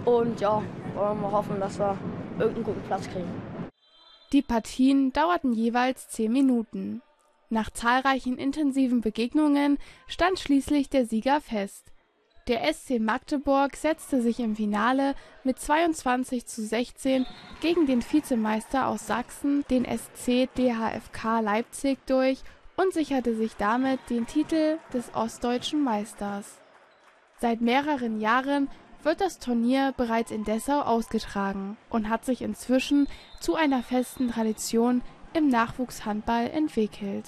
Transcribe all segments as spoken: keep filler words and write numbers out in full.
Und ja, wollen wir hoffen, dass wir irgendeinen guten Platz kriegen. Die Partien dauerten jeweils zehn Minuten. Nach zahlreichen intensiven Begegnungen stand schließlich der Sieger fest. Der S C Magdeburg setzte sich im Finale mit zweiundzwanzig zu sechzehn gegen den Vizemeister aus Sachsen, den S C D H F K Leipzig, durch und sicherte sich damit den Titel des ostdeutschen Meisters. Seit mehreren Jahren wird das Turnier bereits in Dessau ausgetragen und hat sich inzwischen zu einer festen Tradition im Nachwuchshandball entwickelt.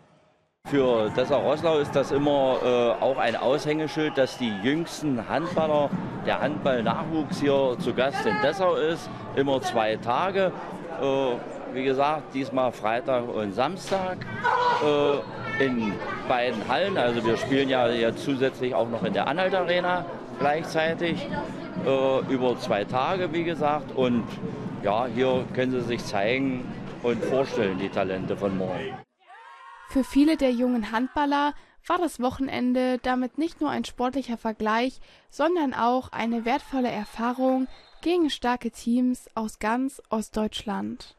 Für Dessau-Roßlau ist das immer äh, auch ein Aushängeschild, dass die jüngsten Handballer, der Handball-Nachwuchs hier zu Gast in Dessau ist. Immer zwei Tage, äh, wie gesagt, diesmal Freitag und Samstag äh, in beiden Hallen. Also wir spielen ja jetzt zusätzlich auch noch in der Anhalt Arena gleichzeitig, äh, über zwei Tage, wie gesagt. Und ja, hier können Sie sich zeigen und vorstellen, die Talente von morgen. Für viele der jungen Handballer war das Wochenende damit nicht nur ein sportlicher Vergleich, sondern auch eine wertvolle Erfahrung gegen starke Teams aus ganz Ostdeutschland.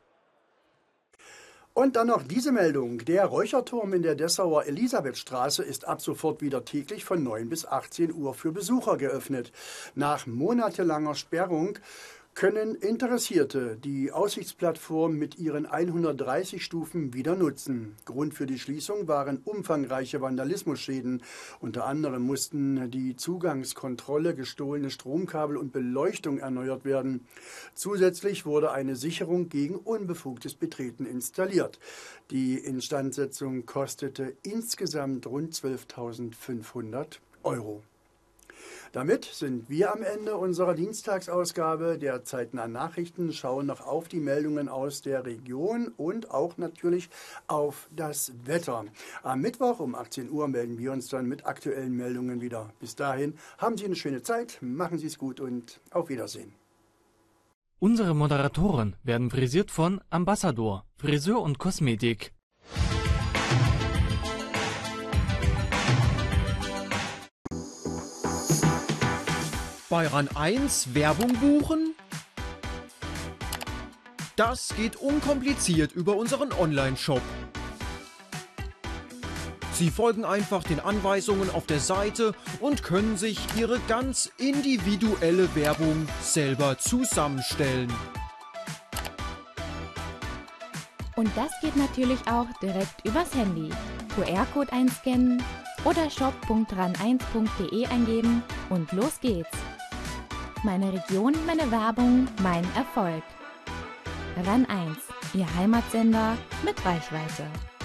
Und dann noch diese Meldung. Der Räucherturm in der Dessauer Elisabethstraße ist ab sofort wieder täglich von neun bis achtzehn Uhr für Besucher geöffnet. Nach monatelanger Sperrung können Interessierte die Aussichtsplattform mit ihren hundertdreißig Stufen wieder nutzen. Grund für die Schließung waren umfangreiche Vandalismusschäden. Unter anderem mussten die Zugangskontrolle, gestohlene Stromkabel und Beleuchtung erneuert werden. Zusätzlich wurde eine Sicherung gegen unbefugtes Betreten installiert. Die Instandsetzung kostete insgesamt rund zwölftausendfünfhundert Euro. Damit sind wir am Ende unserer Dienstagsausgabe der zeitnahen Nachrichten, schauen noch auf die Meldungen aus der Region und auch natürlich auf das Wetter. Am Mittwoch um achtzehn Uhr melden wir uns dann mit aktuellen Meldungen wieder. Bis dahin haben Sie eine schöne Zeit, machen Sie es gut und auf Wiedersehen. Unsere Moderatoren werden frisiert von Ambassador, Friseur und Kosmetik. Bei RAN eins Werbung buchen? Das geht unkompliziert über unseren Online-Shop. Sie folgen einfach den Anweisungen auf der Seite und können sich Ihre ganz individuelle Werbung selber zusammenstellen. Und das geht natürlich auch direkt übers Handy. Q R-Code einscannen oder shop punkt ran eins punkt de eingeben und los geht's. Meine Region, meine Werbung, mein Erfolg. RAN eins, Ihr Heimatsender mit Reichweite.